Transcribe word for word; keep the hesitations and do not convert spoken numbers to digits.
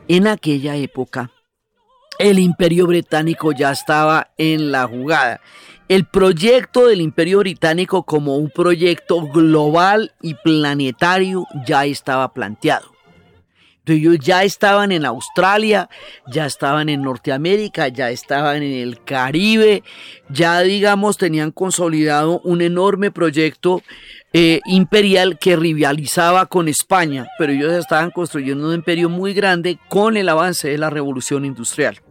En aquella época, el Imperio Británico ya estaba en la jugada. El proyecto del Imperio Británico como un proyecto global y planetario ya estaba planteado. Entonces ellos ya estaban en Australia, ya estaban en Norteamérica, ya estaban en el Caribe, ya digamos tenían consolidado un enorme proyecto eh, imperial que rivalizaba con España, pero ellos estaban construyendo un imperio muy grande con el avance de la Revolución Industrial.